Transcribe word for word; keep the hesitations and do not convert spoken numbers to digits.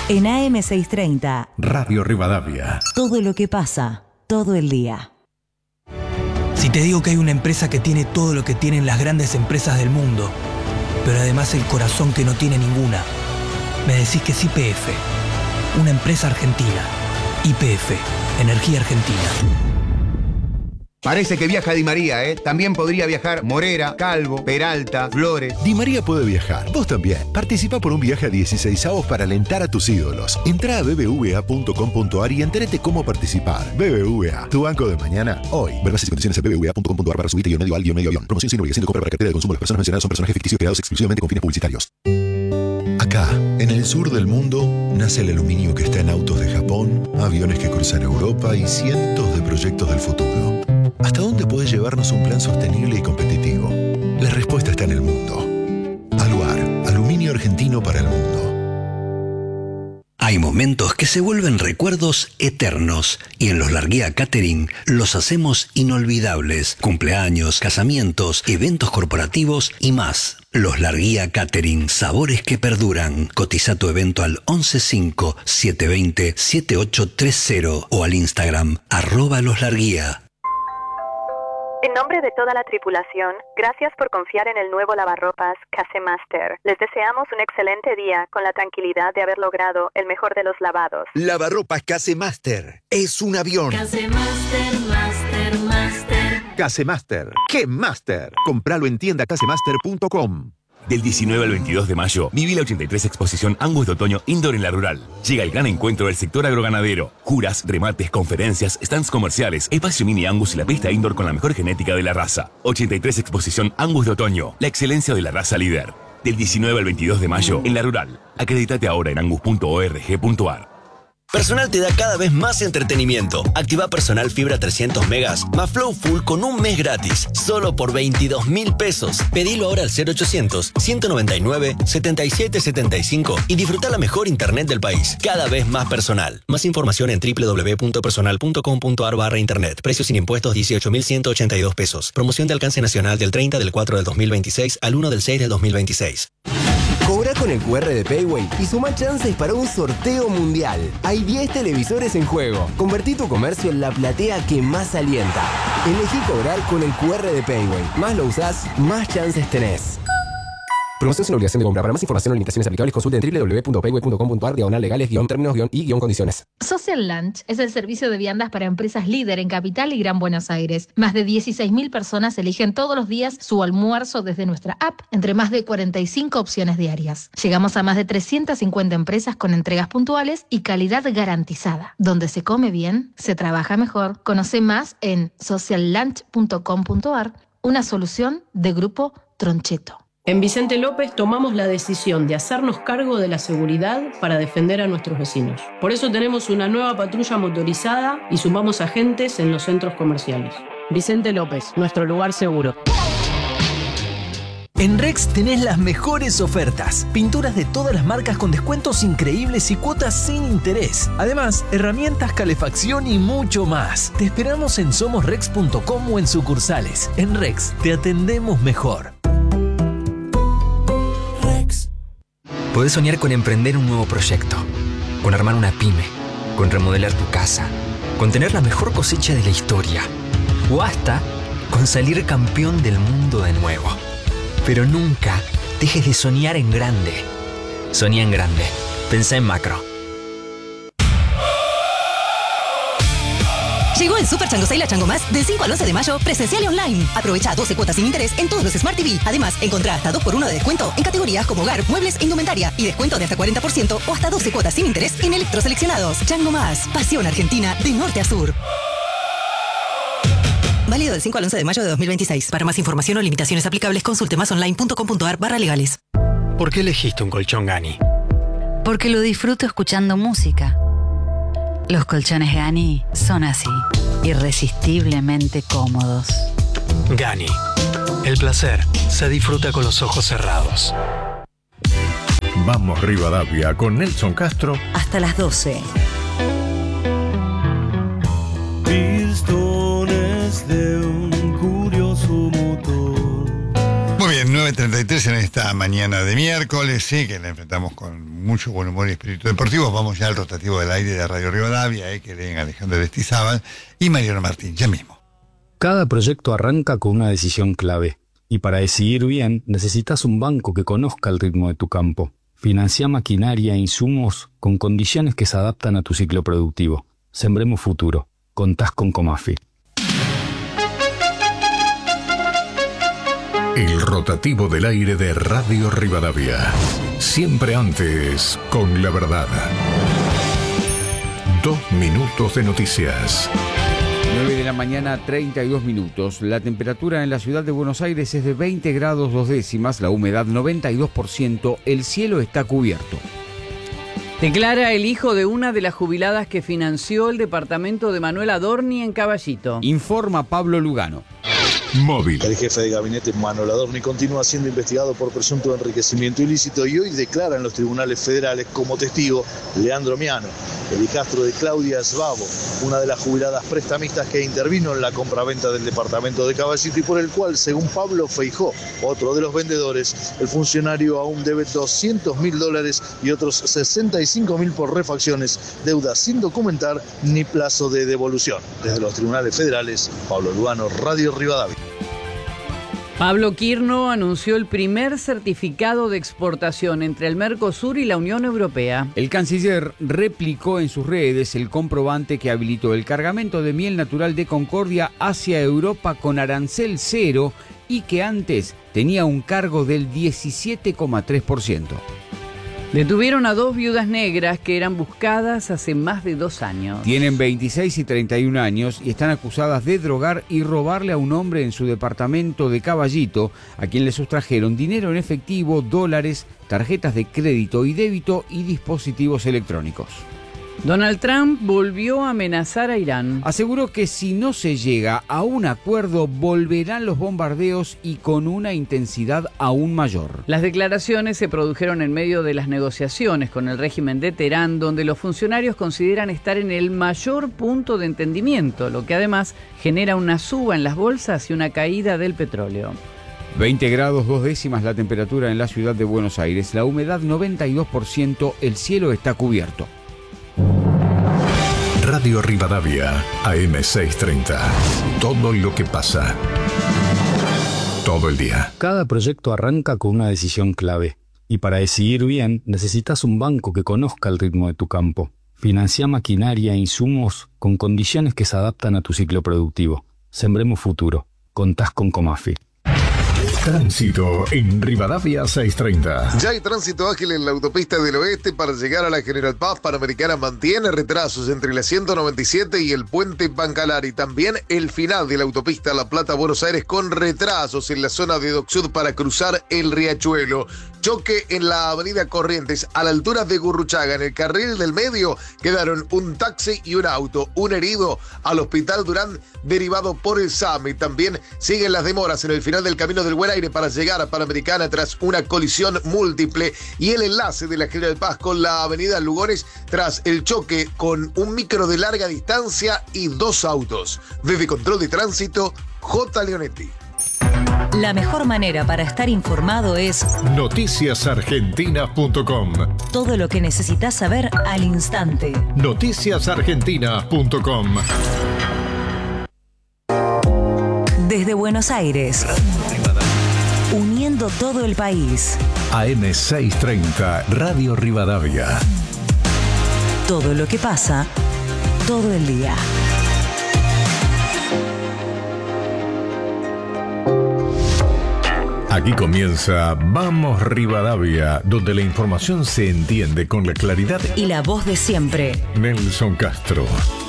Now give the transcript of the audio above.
En A M seiscientos treinta, Radio Rivadavia. Todo lo que pasa, todo el día. Si te digo que hay una empresa que tiene todo lo que tienen las grandes empresas del mundo, pero además el corazón que no tiene ninguna, me decís que es Y P F, una empresa argentina. Y P F, Energía Argentina. Parece que viaja Di María, ¿eh? También podría viajar Morera, Calvo, Peralta, Flores. Di María puede viajar. Vos también. Participa por un viaje a dieciséis avos para alentar a tus ídolos. Entrá a b b v a punto com punto a r y entérate cómo participar. B B V A, tu banco de mañana, hoy. Ver bases y condiciones en b b v a punto com punto a r barra subite guión medio al guión medio guión. Promoción sin obligación de compra para cartera de consumo. Las personas mencionadas son personajes ficticios creados exclusivamente con fines publicitarios. Acá, en el sur del mundo, nace el aluminio que está en autos de Japón, aviones que cruzan Europa y cientos de proyectos del futuro. ¿Hasta dónde puede llevarnos un plan sostenible y competitivo? La respuesta está en el mundo. Aluar, aluminio argentino para el mundo. Hay momentos que se vuelven recuerdos eternos y en Los Larguía Catering los hacemos inolvidables. Cumpleaños, casamientos, eventos corporativos y más. Los Larguía Catering, sabores que perduran. Cotiza tu evento al once cinco, siete veinte, siete ocho tres cero o al Instagram arroba Los Larguía. En nombre de toda la tripulación, gracias por confiar en el nuevo lavarropas Casemaster. Les deseamos un excelente día con la tranquilidad de haber logrado el mejor de los lavados. Lavarropas Casemaster es un avión. Casemaster, Master, Master. Casemaster, ¡qué Master! Compralo en tienda casemaster punto com. Del diecinueve al veintidós de mayo, viví la ochenta y tres Exposición Angus de Otoño Indoor en La Rural. Llega el gran encuentro del sector agroganadero. Juras, remates, conferencias, stands comerciales, espacio mini Angus y la pista indoor con la mejor genética de la raza. ochenta y tres Exposición Angus de Otoño, la excelencia de la raza líder. Del diecinueve al veintidós de mayo, en La Rural. Acreditate ahora en angus punto org punto a r. Personal te da cada vez más entretenimiento. Activa Personal Fibra trescientos megas más Flow Full con un mes gratis, solo por veintidós mil pesos. Pedilo ahora al cero ochocientos, ciento noventa y nueve, setenta y siete setenta y cinco y disfruta la mejor internet del país. Cada vez más personal. Más información en w w w punto personal punto com punto a r barra internet. Precios sin impuestos dieciocho mil ciento ochenta y dos pesos. Promoción de alcance nacional del treinta del cuatro del dos mil veintiséis al uno del seis del dos mil veintiséis. Cobra con el cu erre de Payway y suma chances para un sorteo mundial. Hay diez televisores en juego. Convertí tu comercio en la platea que más alienta. Elegí cobrar con el cu erre de Payway. Más lo usás, más chances tenés. Promoción sin obligación de compra. Para más información o limitaciones aplicables, consulte en w w w punto payway punto com punto a r diagonal legales guión términos guión y guión condiciones. Social Lunch es el servicio de viandas para empresas líder en Capital y Gran Buenos Aires. Más de dieciséis mil personas eligen todos los días su almuerzo desde nuestra app, entre más de cuarenta y cinco opciones diarias. Llegamos a más de trescientas cincuenta empresas con entregas puntuales y calidad garantizada. Donde se come bien, se trabaja mejor. Conoce más en social lunch punto com punto a r, una solución de Grupo Troncheto. En Vicente López tomamos la decisión de hacernos cargo de la seguridad para defender a nuestros vecinos. Por eso tenemos una nueva patrulla motorizada y sumamos agentes en los centros comerciales. Vicente López, nuestro lugar seguro. En Rex tenés las mejores ofertas. Pinturas de todas las marcas con descuentos increíbles y cuotas sin interés. Además, herramientas, calefacción y mucho más. Te esperamos en somos rex punto com o en sucursales. En Rex te atendemos mejor. Podés soñar con emprender un nuevo proyecto, con armar una pyme, con remodelar tu casa, con tener la mejor cosecha de la historia, o hasta con salir campeón del mundo de nuevo. Pero nunca dejes de soñar en grande. Soñá en grande. Pensá en macro. Llegó el Super Chango Sale a Chango Más del cinco al once de mayo, presencial y online. Aprovecha doce cuotas sin interés en todos los Smart T V. Además, encontrá hasta dos por uno de descuento en categorías como hogar, muebles e indumentaria. Y descuento de hasta cuarenta por ciento o hasta doce cuotas sin interés en electroseleccionados. Chango Más, pasión argentina de norte a sur. Válido del cinco al once de mayo de dos mil veintiséis. Para más información o limitaciones aplicables, consulte más online punto com punto a r barra legales. ¿Por qué elegiste un colchón Gani? Porque lo disfruto escuchando música. Los colchones Gani son así, irresistiblemente cómodos. Gani. El placer se disfruta con los ojos cerrados. Vamos Rivadavia con Nelson Castro. Hasta las doce. Pistones de un curioso motor. Muy bien, nueve treinta treinta y tres en esta mañana de miércoles, sí, que la enfrentamos con mucho buen humor y espíritu deportivo. Vamos ya al rotativo del aire de Radio Rivadavia, eh, que leen Alejandro Aristizábal y Mariano Martín, ya mismo. Cada proyecto arranca con una decisión clave, y para decidir bien necesitas un banco que conozca el ritmo de tu campo. Financia maquinaria e insumos con condiciones que se adaptan a tu ciclo productivo. Sembremos futuro. Contás con Comafi. El rotativo del aire de Radio Rivadavia. Siempre antes, con la verdad. Dos minutos de noticias. nueve de la mañana, treinta y dos minutos. La temperatura en la ciudad de Buenos Aires es de veinte grados dos décimas, la humedad noventa y dos por ciento, el cielo está cubierto. Declara el hijo de una de las jubiladas que financió el departamento de Manuel Adorni en Caballito. Informa Pablo Lugano. Móvil. El jefe de gabinete Manuel Adorni continúa siendo investigado por presunto enriquecimiento ilícito y hoy declara en los tribunales federales como testigo Leandro Miano, el hijastro de Claudia Svabo, una de las jubiladas prestamistas que intervino en la compraventa del departamento de Caballito y por el cual, según Pablo Feijó, otro de los vendedores, el funcionario aún debe doscientos mil dólares y otros sesenta y cinco mil por refacciones, deuda sin documentar ni plazo de devolución. Desde los tribunales federales, Pablo Lugano, Radio Rivadavia. Pablo Quirno anunció el primer certificado de exportación entre el Mercosur y la Unión Europea. El canciller replicó en sus redes el comprobante que habilitó el cargamento de miel natural de Concordia hacia Europa con arancel cero y que antes tenía un cargo del diecisiete coma tres por ciento. Detuvieron a dos viudas negras que eran buscadas hace más de dos años. Tienen veintiséis y treinta y un años y están acusadas de drogar y robarle a un hombre en su departamento de Caballito, a quien le sustrajeron dinero en efectivo, dólares, tarjetas de crédito y débito y dispositivos electrónicos. Donald Trump volvió a amenazar a Irán. Aseguró que si no se llega a un acuerdo, volverán los bombardeos y con una intensidad aún mayor. Las declaraciones se produjeron en medio de las negociaciones con el régimen de Teherán, donde los funcionarios consideran estar en el mayor punto de entendimiento, lo que además genera una suba en las bolsas y una caída del petróleo. veinte grados dos décimas la temperatura en la ciudad de Buenos Aires, la humedad noventa y dos por ciento, el cielo está cubierto. Radio Rivadavia, A M seiscientos treinta. Todo lo que pasa. Todo el día. Cada proyecto arranca con una decisión clave, y para decidir bien necesitas un banco que conozca el ritmo de tu campo. Financia maquinaria e insumos con condiciones que se adaptan a tu ciclo productivo. Sembremos futuro. Contás con Comafi. Tránsito en Rivadavia seiscientos treinta. Ya hay tránsito ágil en la autopista del oeste para llegar a la General Paz. Panamericana mantiene retrasos entre la ciento noventa y siete y el puente Bancalari. También el final de la autopista La Plata-Buenos Aires con retrasos en la zona de Dock Sud para cruzar el Riachuelo. Choque en la avenida Corrientes a la altura de Gurruchaga. En el carril del medio quedaron un taxi y un auto. Un herido al Hospital Durán derivado por el SAMI. También siguen las demoras en el final del camino del Buen Aire para llegar a Panamericana tras una colisión múltiple y el enlace de la General Paz con la avenida Lugones tras el choque con un micro de larga distancia y dos autos. Desde Control de Tránsito, J. Leonetti. La mejor manera para estar informado es noticias argentinas punto com. Todo lo que necesitas saber al instante. noticias argentinas punto com. Desde Buenos Aires, uniendo todo el país. A M seiscientos treinta, Radio Rivadavia. Todo lo que pasa, todo el día. Aquí comienza Vamos Rivadavia, donde la información se entiende con la claridad y la voz de siempre. Nelson Castro.